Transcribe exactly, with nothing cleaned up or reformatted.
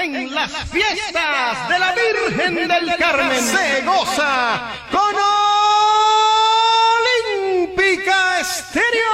en las fiestas de la Virgen del Carmen se goza con Olímpica Estéreo.